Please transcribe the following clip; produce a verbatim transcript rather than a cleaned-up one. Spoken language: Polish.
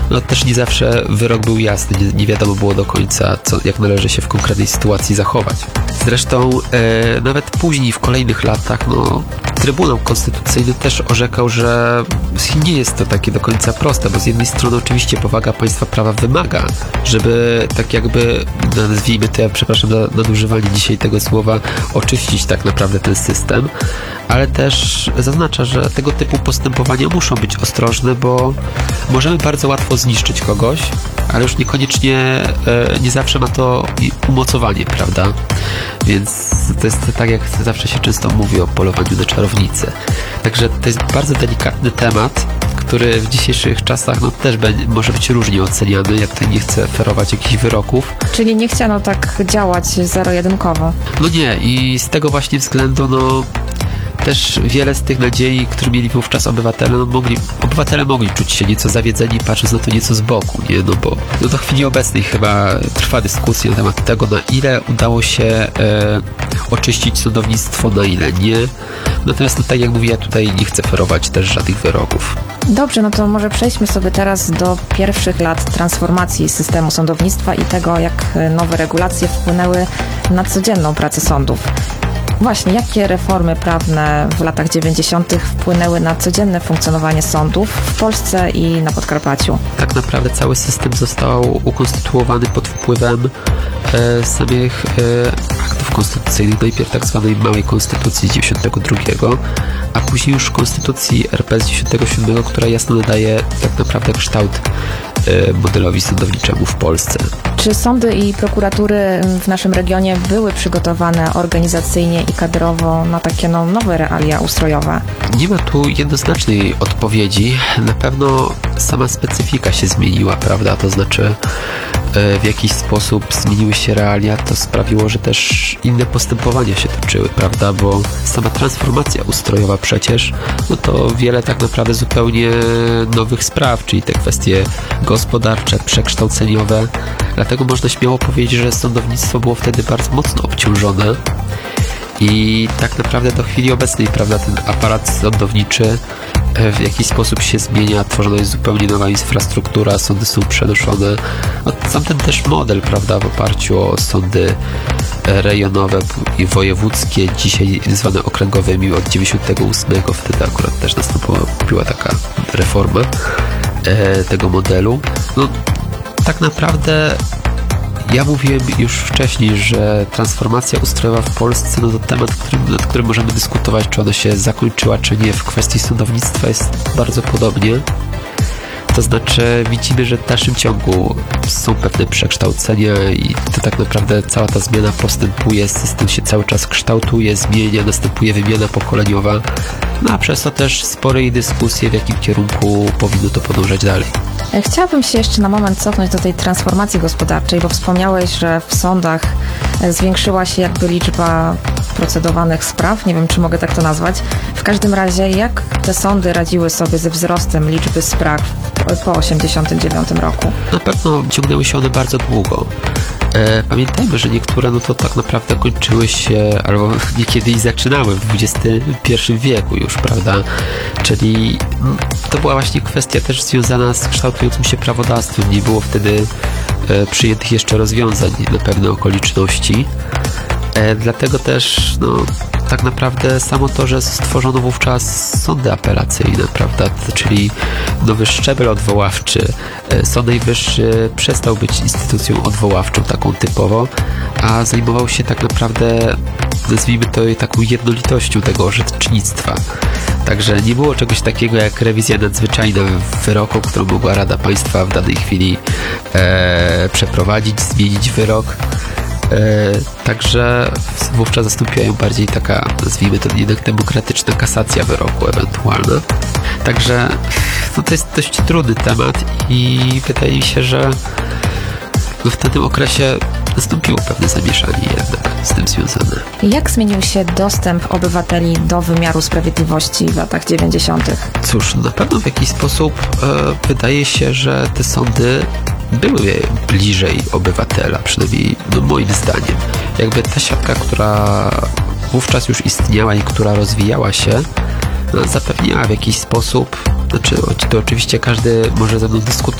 no też nie zawsze wyrok był jasny, nie, nie wiadomo było do końca, co, jak należy się w konkretnej sytuacji zachować. Zresztą e, nawet później, w kolejnych latach, no, Trybunał Konstytucyjny też orzekał, że nie jest to takie do końca proste, bo z jednej strony oczywiście powaga państwa prawa wymaga, żeby tak jakby, nazwijmy to, ja przepraszam za nadużywanie dzisiaj tego słowa, oczyścić tak naprawdę ten system, ale też zaznacza, że tego typu postępowania muszą być ostrożne, bo możemy bardzo łatwo zniszczyć kogoś, ale już niekoniecznie, e, nie zawsze ma to umocowanie, prawda? Więc to jest tak, jak zawsze się często mówi o polowaniu na czarownicę. Także to jest bardzo delikatny temat, który w dzisiejszych czasach no, też będzie, może być różnie oceniany. Ja tutaj nie chcę ferować jakichś wyroków. Czyli nie chciano tak działać zero-jedynkowo. No nie, i z tego właśnie względu no też wiele z tych nadziei, które mieli wówczas obywatele, no mogli, obywatele mogli czuć się nieco zawiedzeni, patrząc na to nieco z boku, nie? No bo no do chwili obecnej chyba trwa dyskusja na temat tego, na ile udało się e, oczyścić sądownictwo, na ile nie. Natomiast no, tak jak mówię, ja tutaj nie chcę ferować też żadnych wyroków. Dobrze, no to może przejdźmy sobie teraz do pierwszych lat transformacji systemu sądownictwa i tego, jak nowe regulacje wpłynęły na codzienną pracę sądów. Właśnie, jakie reformy prawne w latach dziewięćdziesiątych wpłynęły na codzienne funkcjonowanie sądów w Polsce i na Podkarpaciu? Tak naprawdę cały system został ukonstytuowany pod wpływem e, samych e, aktów konstytucyjnych, najpierw tak zwanej małej konstytucji z dziewięćdziesiątego drugiego, a później już konstytucji R P z dziewięćdziesiątego siódmego, która jasno nadaje tak naprawdę kształt e, modelowi sądowniczemu w Polsce. Czy sądy i prokuratury w naszym regionie były przygotowane organizacyjnie i kadrowo na takie no, nowe realia ustrojowe? Nie ma tu jednoznacznej odpowiedzi. Na pewno sama specyfika się zmieniła, prawda? To znaczy w jakiś sposób zmieniły się realia, to sprawiło, że też inne postępowania się toczyły, prawda? Bo sama transformacja ustrojowa przecież, no to wiele tak naprawdę zupełnie nowych spraw, czyli te kwestie gospodarcze, przekształceniowe. Dlatego można śmiało powiedzieć, że sądownictwo było wtedy bardzo mocno obciążone i tak naprawdę do chwili obecnej, prawda, ten aparat sądowniczy w jakiś sposób się zmienia, tworzona jest zupełnie nowa infrastruktura, sądy są przenoszone. No, sam ten też model, prawda, w oparciu o sądy rejonowe i wojewódzkie, dzisiaj zwane okręgowymi od dziewięćdziesiątego ósmego, wtedy akurat też nastąpiła taka reforma e, tego modelu. No, tak naprawdę ja mówiłem już wcześniej, że transformacja ustrojowa w Polsce no to temat, którym, nad którym możemy dyskutować, czy ona się zakończyła, czy nie. W kwestii sądownictwa jest bardzo podobnie. To znaczy widzimy, że w dalszym ciągu są pewne przekształcenia i to tak naprawdę cała ta zmiana postępuje, system się cały czas kształtuje, zmienia, następuje wymiana pokoleniowa, no a przez to też spore dyskusje, w jakim kierunku powinno to podążać dalej. Chciałabym się jeszcze na moment cofnąć do tej transformacji gospodarczej, bo wspomniałeś, że w sądach zwiększyła się jakby liczba procedowanych spraw, nie wiem, czy mogę tak to nazwać. W każdym razie, jak te sądy radziły sobie ze wzrostem liczby spraw po osiemdziesiątym dziewiątym roku? Na pewno ciągnęły się one bardzo długo. E, pamiętajmy, że niektóre no to tak naprawdę kończyły się, albo niekiedy i zaczynały w dwudziestym pierwszym wieku już, prawda? Czyli no, to była właśnie kwestia też związana z kształtującym się prawodawstwem. Nie było wtedy e, przyjętych jeszcze rozwiązań na pewne okoliczności. E, dlatego też no, tak naprawdę samo to, że stworzono wówczas sądy apelacyjne, prawda, czyli nowy szczebel odwoławczy. E, Sąd Najwyższy przestał być instytucją odwoławczą taką typowo, a zajmował się tak naprawdę, nazwijmy to, taką jednolitością tego orzecznictwa. Także nie było czegoś takiego jak rewizja nadzwyczajna wyroku, którą mogła Rada Państwa w danej chwili e, przeprowadzić, zmienić wyrok. E, także wówczas zastąpiła ją bardziej taka, nazwijmy to jednak demokratyczna kasacja wyroku ewentualna. Także no to jest dość trudny temat i wydaje mi się, że w tym okresie nastąpiło pewne zamieszanie jednak z tym związane. Jak zmienił się dostęp obywateli do wymiaru sprawiedliwości w latach dziewięćdziesiątych? Cóż, na pewno w jakiś sposób e, wydaje się, że te sądy były bliżej obywatela, przynajmniej no, moim zdaniem. Jakby ta siatka, która wówczas już istniała i która rozwijała się, no, zapewniała w jakiś sposób, znaczy to oczywiście każdy może ze mną dyskutować,